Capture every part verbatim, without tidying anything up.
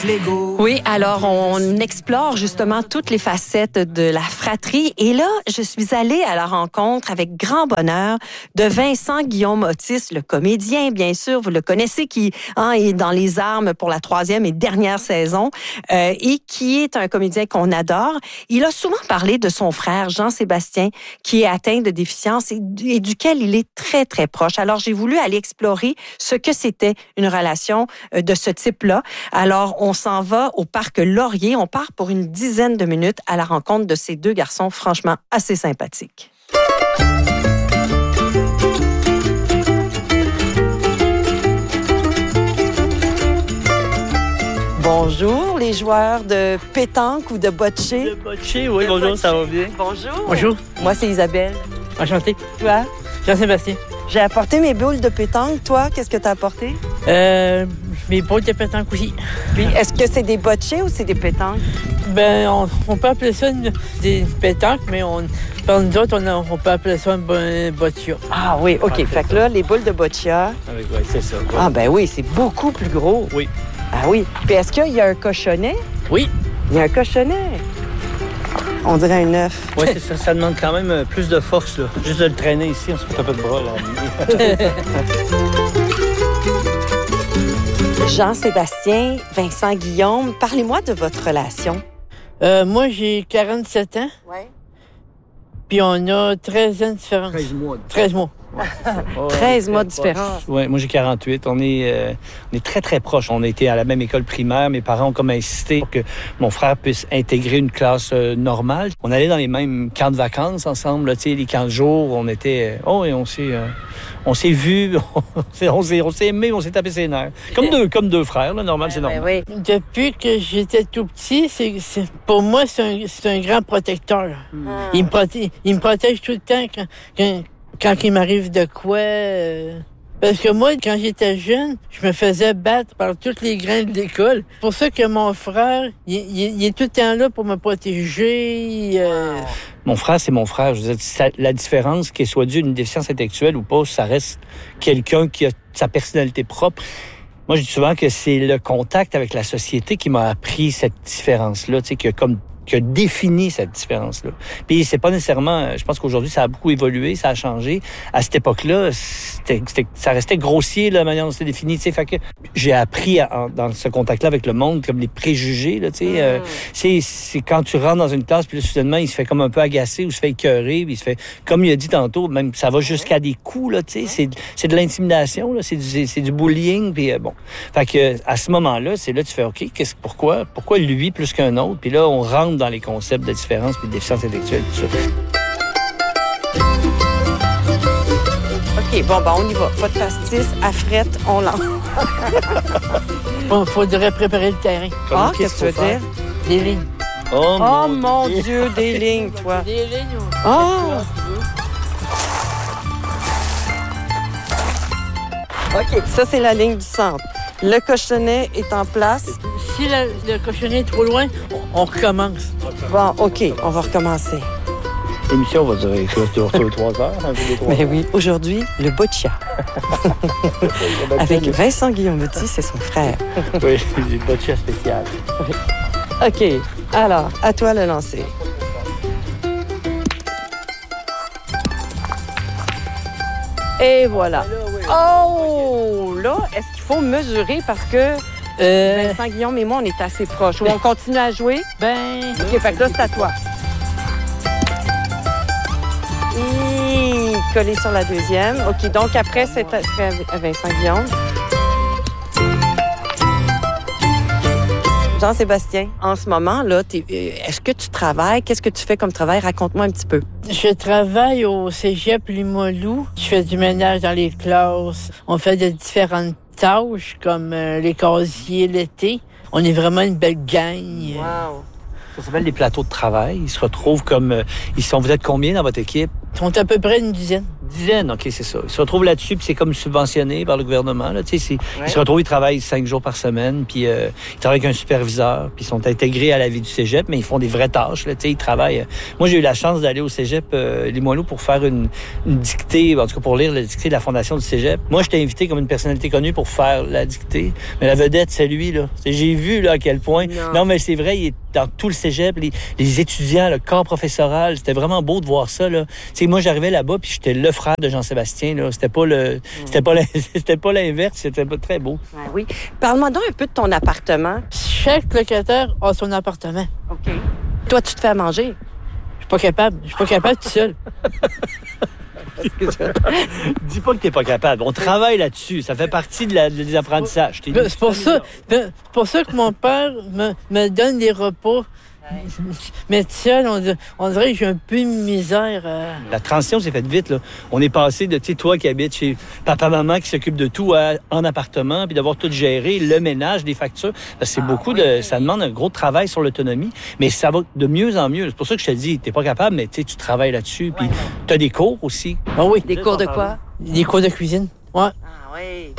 Oui, alors on explore justement toutes les facettes de la fratrie. Et là, je suis allée à la rencontre avec grand bonheur de Vincent Guillaume Otis, le comédien, bien sûr, vous le connaissez, qui hein, est dans Les Armes pour la troisième et dernière saison euh, et qui est un comédien qu'on adore. Il a souvent parlé de son frère Jean-Sébastien, qui est atteint de déficience et, et duquel il est très, très proche. Alors, j'ai voulu aller explorer ce que c'était une relation euh, de ce type-là. Alors, on s'en va au parc Laurier. On part pour une dizaine de minutes à la rencontre de ces deux garçons franchement assez sympathiques. Bonjour, les joueurs de pétanque ou de bocce. De bocce, oui, de bonjour, bocce. Ça va bien. Bonjour. Bonjour. Moi, c'est Isabelle. Enchanté. Toi? Jean-Sébastien. J'ai apporté mes boules de pétanque. Toi, qu'est-ce que tu as apporté? Euh, mes boules de pétanque aussi. Puis, est-ce que c'est des bocce ou c'est des pétanques? Ben, on, on peut appeler ça une, des pétanques, mais on, par nous autres, on, a, on peut appeler ça un boccia. Ah oui, OK. Ah, fait que là, les boules de boccia... Avec, oui, c'est ça. Ouais. Ah ben oui, c'est beaucoup plus gros. Oui. Ah oui. Puis est-ce qu'il y a un cochonnet? Oui. Il y a un cochonnet. On dirait un œuf. Oui, c'est ça. Ça demande quand même plus de force, là. Juste de le traîner ici, on se fait un peu de bras, là. Jean-Sébastien, Vincent Guillaume, parlez-moi de votre relation. Euh, moi, j'ai quarante-sept ans. Oui. Puis on a treize ans de différence. treize mois. treize mois. Oh, treize mois de différence. Oui, moi j'ai quarante-huit. On est, euh, on est très, très proches. On a été à la même école primaire. Mes parents ont comme insisté pour que mon frère puisse intégrer une classe euh, normale. On allait dans les mêmes camps de vacances ensemble, tu sais, les camps de jour. On était... Euh, oh, et on s'est... Euh, on s'est vus, on s'est, on s'est, on s'est aimés, on s'est tapé ses nerfs. Comme deux, comme deux frères, là, normal, Ouais, c'est normal. ouais, oui. Depuis que j'étais tout petit, c'est, c'est, pour moi, c'est un, c'est un grand protecteur. Hmm. Il, me protège, il me protège tout le temps quand, quand, quand il m'arrive de quoi. Euh... Parce que moi, quand j'étais jeune, je me faisais battre par toutes les grains de l'école. C'est pour ça que mon frère, il, il, il est tout le temps là pour me protéger. Euh... Wow. Mon frère, c'est mon frère. Je veux dire, la différence, qu'il soit dû d'une déficience intellectuelle ou pas, ça reste quelqu'un qui a sa personnalité propre. Moi, je dis souvent que c'est le contact avec la société qui m'a appris cette différence-là, tu sais, qui a comme qui a défini cette différence-là. Puis c'est pas nécessairement... Je pense qu'aujourd'hui, ça a beaucoup évolué, ça a changé. À cette époque-là, c'était, c'était, ça restait grossier, la manière dont c'était défini. Tu sais, fait que j'ai appris à, dans ce contact-là avec le monde, comme les préjugés. Là, tu sais, mm. euh, c'est, c'est quand tu rentres dans une classe, puis là, soudainement, il se fait comme un peu agacé ou se fait écœurer, puis il se fait... Comme il a dit tantôt, même ça va jusqu'à des coups, là, tu sais. C'est, c'est de l'intimidation, là, c'est du, c'est du bullying, puis euh, bon. Fait que à ce moment-là, c'est là tu fais, OK, qu'est-ce, pourquoi? Pourquoi lui plus qu'un autre? Puis là, on rentre dans les concepts de différence puis de déficience intellectuelle, tout ça. OK, bon, ben on y va. Pas de pastis, à frette, on lance. Il faudrait préparer le terrain. Ah, qu'est-ce que tu veux dire? Des lignes. Oh, Oh mon, mon Dieu. Dieu, des lignes, toi. Des lignes. Oh! OK, ça, c'est la ligne du centre. Le cochonnet est en place. Si la, le cochonnet est trop loin, on, on recommence. Bon, OK, on va recommencer. L'émission va durer trois heures. Mais oui, aujourd'hui, le boccia. Avec Vincent Guillaume Otis, c'est son frère. Oui, le boccia spécial. OK, alors, à toi le lancer. Et voilà. Oh, là, est-ce qu'il faut mesurer parce que Euh, Vincent Guillaume et moi, on est assez proches. Ou on continue à jouer? ben... OK, fait que là, c'est à toi. Et collé sur la deuxième. OK, donc après, c'est à, c'est à Vincent Guillaume. Jean-Sébastien, en ce moment, là, t'es, est-ce que tu travailles? Qu'est-ce que tu fais comme travail? Raconte-moi un petit peu. Je travaille au cégep Limoilou. Je fais du ménage dans les classes. On fait de différentes tâches, comme euh, les casiers l'été. On est vraiment une belle gang. Wow. Ça s'appelle les plateaux de travail. Ils se retrouvent comme... Euh, ils sont... Vous êtes combien dans votre équipe? Ils sont à peu près une dizaine. Dizaines, OK, c'est ça. Ils se retrouvent là-dessus, puis c'est comme subventionné par le gouvernement. Là. Tu sais, c'est, Ouais. Ils se retrouvent, ils travaillent cinq jours par semaine, puis euh, ils travaillent avec un superviseur, puis ils sont intégrés à la vie du cégep, mais ils font des vraies tâches. Là. Tu sais, ils travaillent. Moi, j'ai eu la chance d'aller au cégep euh, Limoilou pour faire une, une dictée, en tout cas pour lire la dictée de la fondation du cégep. Moi, j'étais invité comme une personnalité connue pour faire la dictée, mais la vedette, c'est lui. Là. C'est, j'ai vu là, à quel point... Non. non, mais c'est vrai, il est dans tout le cégep, les, les étudiants, le corps professoral, c'était vraiment beau de voir ça. Là. Tu sais, moi, j'arrivais là-bas, puis j'étais le frère de Jean-Sébastien. Là. C'était pas le, mm. c'était pas, la, c'était pas l'inverse, c'était pas très beau. Ah oui. Parle-moi donc un peu de ton appartement. Chaque locataire a son appartement. OK. Toi, tu te fais à manger. Je suis pas capable. Je suis pas capable tout seul. Dis pas que t'es pas capable. On travaille là-dessus. Ça fait partie de la, des apprentissages. T'es C'est pour ça, c'est pour ça que mon père me, me donne des repas. Mais tout seul, on, dir- on dirait que j'ai un peu de misère. euh. La transition s'est faite vite. Là. On est passé de, tu sais, toi qui habites chez papa-maman qui s'occupe de tout à, en appartement, puis d'avoir tout géré, le ménage, les factures. Parce que c'est Ah, beaucoup oui. de... Ça demande un gros travail sur l'autonomie, mais ça va de mieux en mieux. C'est pour ça que je te dis, t'es pas capable, mais tu sais, tu travailles là-dessus. Puis Ouais. t'as des cours aussi. Ah oui, Des cours de quoi? des cours de cuisine. Ouais. Ah oui.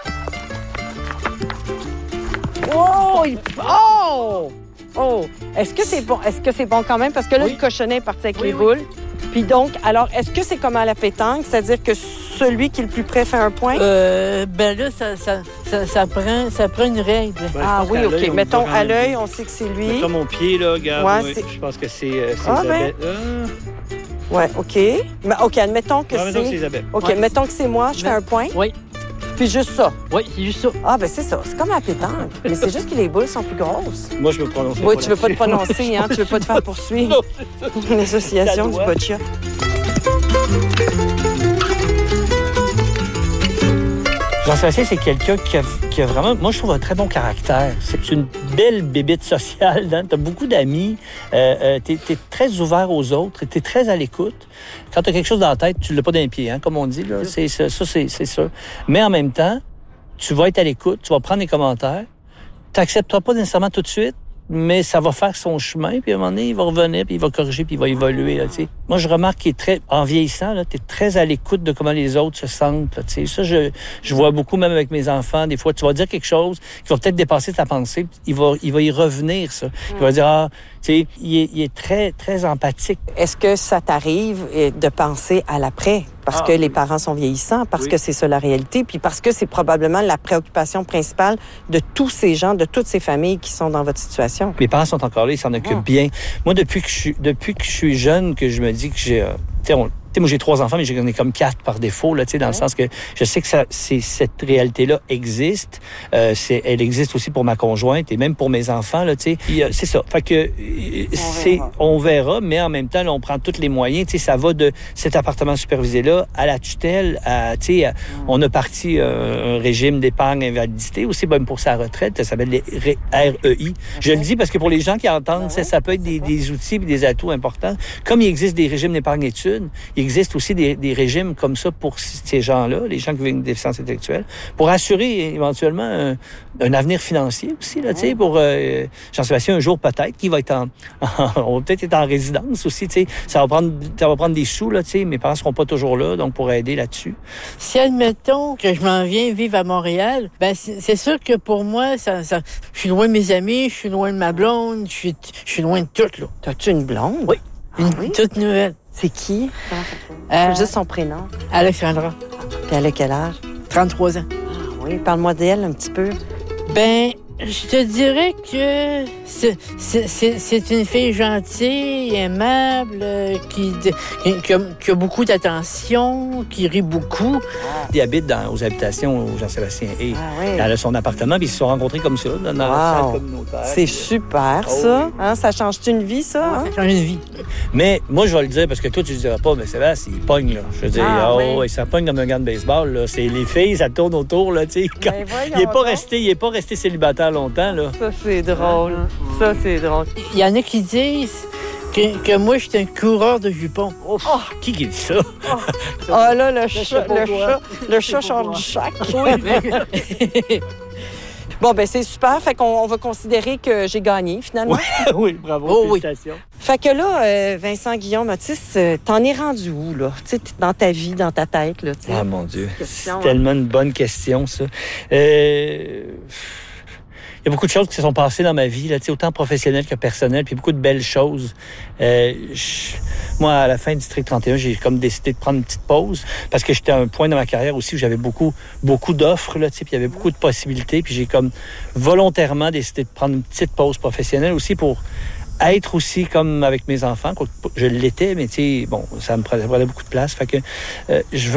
Oh! il- Oh! Oh! Est-ce que c'est bon? Est-ce que c'est bon quand même? Parce que là, Oui. le cochonnet est parti avec Oui, les oui. boules. Puis donc, alors, est-ce que c'est comme à la pétanque? C'est-à-dire que celui qui est le plus près fait un point? Euh, ben là, ça, ça, ça, ça, prend, ça prend une règle. ah je pense oui, qu'à OK. l'œil, on Mettons, voit quand à même l'œil, bien. on sait que c'est lui. Comme mon pied, là, regarde. Ouais, ouais, c'est- je pense que c'est, euh, c'est Ah, Isabelle. ben. Ah, Ouais, OK. Mais, OK, admettons que ouais, mettons que c'est c'est... Isabelle. OK, Ouais. mettons que c'est moi, je fais un point. Oui, Puis juste ça. oui, c'est juste ça. Ah, ben c'est ça. C'est comme à la pétanque. Mais c'est juste que les boules sont plus grosses. Moi, je me prononce Oui, tu veux pas te prononcer, hein? Tu veux pas te faire poursuivre. L'association du Ça doit. boccia. Jean-Sébastien, c'est quelqu'un qui a, qui a vraiment, moi, je trouve, un très bon caractère. C'est une belle bébite sociale. Hein? Tu as beaucoup d'amis. Euh, euh, tu es très ouvert aux autres. Tu es très à l'écoute. Quand tu as quelque chose dans la tête, tu ne l'as pas d'un pied, hein, comme on dit. Là. C'est, ça, ça c'est, c'est ça. Mais en même temps, tu vas être à l'écoute. Tu vas prendre des commentaires. Tu n'accepteras pas nécessairement tout de suite, mais ça va faire son chemin, puis à un moment donné, il va revenir, puis il va corriger, puis il va évoluer. Là, tu sais. Moi, je remarque qu'il est très, en vieillissant, tu es très à l'écoute de comment les autres se sentent. Là, tu sais. Ça, je, je vois beaucoup, même avec mes enfants, des fois, tu vas dire quelque chose qui va peut-être dépasser ta pensée, il va, il va y revenir, ça. Il va dire, ah, tu sais, il est, il est très, très empathique. Est-ce que ça t'arrive eh, de penser à l'après? Parce Ah, que oui. les parents sont vieillissants, parce Oui. que c'est ça la réalité, puis parce que c'est probablement la préoccupation principale de tous ces gens, de toutes ces familles qui sont dans votre situation. Mes parents sont encore là, ils s'en occupent Ah. bien. Moi, depuis que je suis, depuis que je suis jeune, que je me dis que j'ai, euh, tu sais, on- tu sais, moi, j'ai trois enfants, mais j'en ai comme quatre par défaut, là, tu sais, dans le sens que je sais que ça, c'est, cette réalité-là existe. Euh, c'est, elle existe aussi pour ma conjointe et même pour mes enfants, là, tu sais. Puis, euh, c'est ça. Fait que, euh, c'est, verra. on verra, mais en même temps, là, on prend tous les moyens, tu sais, ça va de cet appartement supervisé-là à la tutelle, à, tu sais, à- on a parti euh, un régime d'épargne invalidité aussi, même pour sa retraite, ça s'appelle les R E I. Je le dis parce que pour les gens qui entendent, ça, ça peut être des, des outils et des atouts importants. Comme il existe des régimes d'épargne études, il existe aussi des, des régimes comme ça pour ces gens-là, les gens qui vivent une déficience intellectuelle, pour assurer éventuellement un, un avenir financier aussi, là, tu sais, pour euh, Jean-Sébastien, un jour peut-être, qui va être en, on va peut-être être en résidence aussi, tu sais. Ça va prendre, ça va prendre des sous, là, tu sais. Mes parents seront pas toujours là, donc pour aider là-dessus. Si, admettons, que je m'en viens vivre à Montréal, ben c'est c'est sûr que pour moi, ça, ça, je suis loin de mes amis, je suis loin de ma blonde, je suis, je suis loin de tout, là. T'as-tu une blonde? Oui. Une oui? toute nouvelle. C'est qui? Euh, Juste son prénom. Alexandra, Puis elle a quel âge? trente-trois ans. Ah oui, parle-moi d'elle un petit peu. Ben, je te dirais que c'est, c'est, c'est, c'est une fille gentille, aimable, euh, qui, qui, qui, a, qui a beaucoup d'attention, qui rit beaucoup. Il habite dans, aux habitations où Jean-Sébastien est. Ah oui. Elle a son appartement, puis ils se sont rencontrés comme ça, dans la Wow. salle communautaire. C'est super, Oh ça. oui. Hein, ça change-tu une vie, ça? hein? Ça a changé de vie. Mais moi, je vais le dire, parce que toi, tu ne diras pas, mais Sébastien, il pogne, là. Je veux dire, Ah, oh, oui. ouais, ça pogne comme un gant de baseball, là. C'est les filles, ça tourne autour, là, tu sais. Quand- Ben, voyons Il n'est pas donc. resté, il est pas resté célibataire longtemps, là. Ça, c'est drôle. Ça, c'est drôle. Il y en a qui disent que, que moi, je suis un coureur de jupons. Oh, qui qui dit ça? Ah là, le sais chat, pas le quoi. chat, le chat sort du sac. Bon, ben c'est super. Fait qu'on on va considérer que j'ai gagné, finalement. oui, bravo, Oh, oui. félicitations. Fait que là, euh, Vincent Guillaume Otis, euh, t'en es rendu où, là? Tu sais, dans ta vie, dans ta tête, là? T'sais. Ah, mon Dieu. Question, C'est tellement une bonne question, ça. Euh... Il y a beaucoup de choses qui se sont passées dans ma vie, là, autant professionnelles que personnelles, puis beaucoup de belles choses. Euh, je... Moi, à la fin du District trente et un, j'ai comme décidé de prendre une petite pause parce que j'étais à un point dans ma carrière aussi où j'avais beaucoup, beaucoup d'offres, là, puis il y avait beaucoup de possibilités. Puis j'ai comme volontairement décidé de prendre une petite pause professionnelle aussi pour être aussi comme avec mes enfants. Je l'étais, mais tu sais, bon, ça me prenait beaucoup de place. Fait que euh, je veux